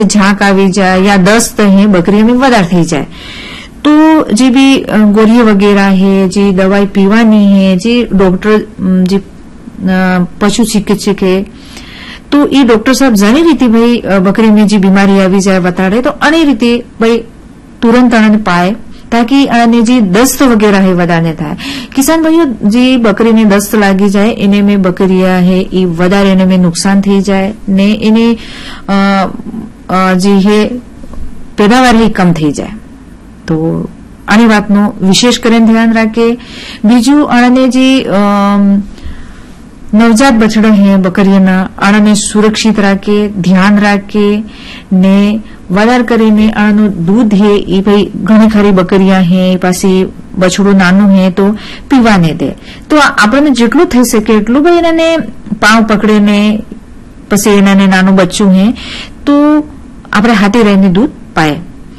झांक आवी जाए या दस्त है बकरी में वधार थी जाए तो जे भी गोलियां वगैरह है, जे दवाई पीवानी है, जे डॉक्टर जे पशु चिकित्सक है तो ये डॉक्टर साहब जानी रीते भाई बकरी में जी बीमारी आवी जाए बताड़े तो अने रीते भाई तुरंत अने पाए ताकि अने जी दस्त वगैरह है वधारे थाय। किसान भाईओ जी बकरी ने दस्त लागी जाए एने में बकरिया है ई वधारे एने में नुकसान थी जाए ने एने जी है पैदावार ही कम थी जाए तो आनी वातनो विशेष करीने ध्यान राखे। बीजू आने जी नवजात बछड़ा है बकरीना आने सुरक्षित राखे, ध्यान राखे ने वधार करीने आनो दूध है ई भाई घणी खरी बकरिया है पासी बछड़ो नानो है तो पीवाने दे तो आपने जेटलू थई सके एटलू भाई एने पांव पकड़ीने पछी एने नानो बच्चू है तो आपणे हाथे रहीने दूध पाए।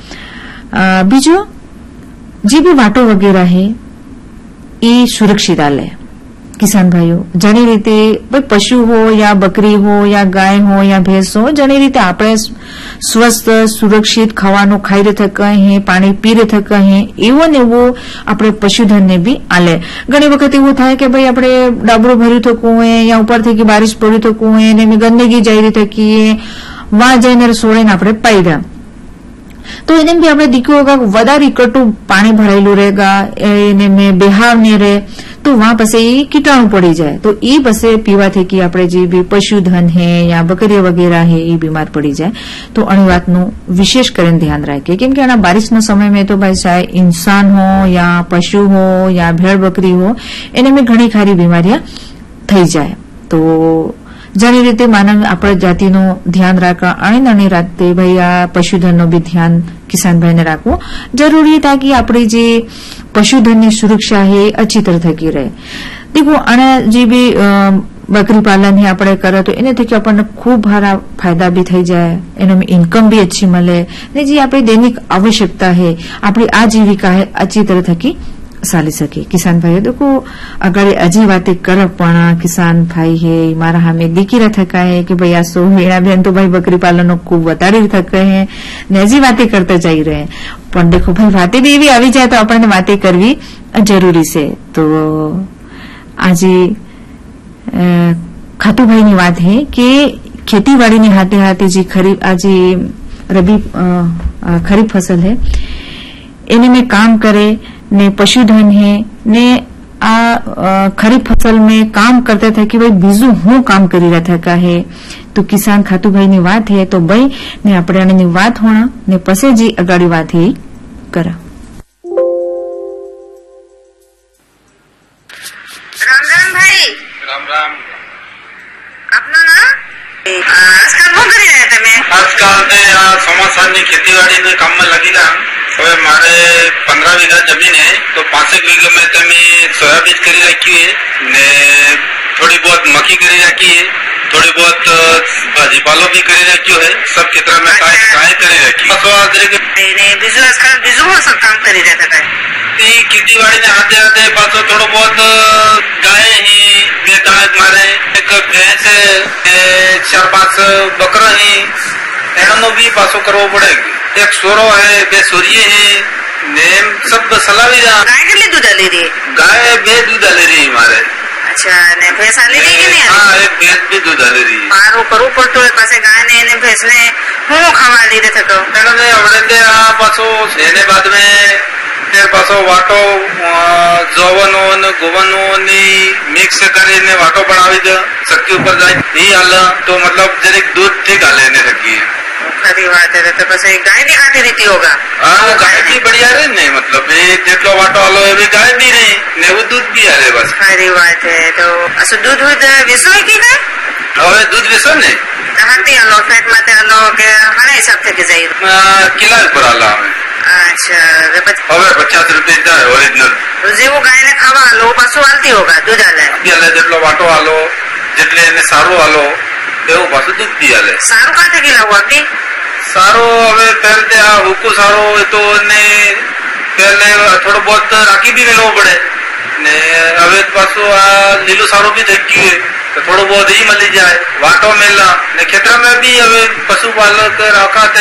बीजो जे भी वाटो वगैरह है ये सुरक्षित आले। किसान भाईओ जनी रीते भाई पशु हो या बकरी हो या गाय हो या भैंस हो जनी रीते आपणे स्वस्थ सुरक्षित खावानो खाई रहे थका है, पानी पी रहे थका है एवो ने वो आपणे पशुधन ने भी आले। घणी वखत एवुं थाय के भाई आपणे डाबरो भर्યું थकું है या उपरथी की बारिश पड़ी थकું है ने गंदगी जाई रही थकी है वहां जईने सोड़ीने आपणे पाईदा तो एने भी आपणे दीखो होगा वधारे इकट्ठू पानी भरायेलू रहेगा एने में बेहाव ने रहे तो वहां पसे कीटाणु पड़ी जाए तो ये पसे पीवाथी की आपणे जे भी पशुधन है या बकरी वगैरह है ये बीमार पड़ी जाए तो अणी वातनु विशेष करीने ध्यान राखीए केम के आना बारिशना समय में तो भाई चाहे इंसान हो या पशु हो या भेड़ बकरी हो एने में घणी खारी बीमारियां थई जाए तो जनी रीते मानव आपणे जातिनो ध्यान राखवा आणि नानी राते भाई आ पशुधननो भी ध्यान किसान भाई ने राखवो जरूरी ताकि आपणी जे पशुधन की सुरक्षा है अच्छी तरह थकी रहे। देखो आने जे भी बकरी पालन है आपणे करे तो एने थकी आपणे खूब सारा फायदा भी थई जाए, एनो में इनकम भी अच्छी मळे ने जे आपणी दैनिक आवश्यकता है आपणी आजीविका है अच्छी तरह थकी चाली सके। किसान भाई देखो अगर हजी बातें कर पण किसान भाई है मारा हमें दीकीरा थका है कि भाई आ सो वीणा बेन तो भाई बकरी पालन खूब वधारे थके है ने हजी बातें करता जाई रहे पण देखो भाई बातें भी एवी आवी जाए तो आपने बातें करवी जरूरी से। तो आज खातू भाई नी बात है कि खेतीवाड़ी ने हाथे हाथे जी खरीफ आज रबी खरीफ फसल है एने में काम करे ने पशुधन है ने आ खरीफ फसल में काम करते थे कि भाई बीजू हूँ काम करी रहा था है तो किसान खातू भाई नी बात है तो भाई ने आपणे नी बात होना ने पसे जी अगाड़ी बात ही करा। राम राम भाई। राम राम। अपना ना आजकल वो करी रहे थे मैं आजकल ने समाचार खेतीवाड़ी में काम में लगी रहा હવે મારે 15 વીઘા જમીન है तो 5 વીઘા में તમે સોયાબीन કરી રાખી है ने थोड़ी बहुत मक्की करी रखी है, थोड़ी बहुत भाजी पालो भी करी रखी है, सब क्षेत्र में काय करी रखी बीजू आजकल बीजू सब काम करी रहता है खेतीवाड़ी ने आते आते पासो थोड़ो बहुत गाय ही बेटा मारे एक भैंस है 4-5 बकरा ही एनो भी पासो करवो पड़े। एक सोरो है, 2 सोरिये है ने सब सलावी गाय के लिए दूध ले रही है, गाय 2 दूध ले रही है हमारे। अच्छा ने भैंस ले रही है कि नहीं? हाँ एक भैंस भी दूध ले रही है। मारो करू पड़तो है पासे गाय ने भैंस ने हूँ खावा ले रहे थको मैंने ने अवड़े दे पासो ने बाद में फिर पासो वाटो जवनो ने गोवनो ने मिक्स કરીને વાટો બનાવી દે શક્તિ ઉપર જાય ઈ હાલ તો મતલબ જરીક दूध ठीक हाले ने रखी है। खरी बात है तो बस गाय भी खाती रहती होगा। हाँ वो गाय भी बढ़िया रहे ने मतलब जेटलो वाटो हालो एवी गाय भी रही ने वो दूध भी हाले बस। खरी बात है तो असो दूध विसो की है હવે दूध विसो ने हाथी हालो फैट माते हालो के हने हिसाब से के जाई किला पर हाला हमें। अच्छा હવે 50 રૂપિયા જાય ઓરિજિનલ જેવો ગાયને ખાવા હાલો પાછું હાલતી હોगा दूध हाले જેટલો વાટો હાલો જેટલે એને સારું હાલો એવું પાછું दूध भी हाले। સારું કાતે કિલા હોતી સારો હવે પહેલે આ હુકુ સારો તો ને પહેલે થોડો बहुत રાખી भी મેળવો પડે ને હવે પાછું આ લીલું સારું भी થઈ ગયું तो थोड़ा बहुत ही मिली जाए वाटो मेला ने क्षेत्र में भी हमें पशुपालक रखा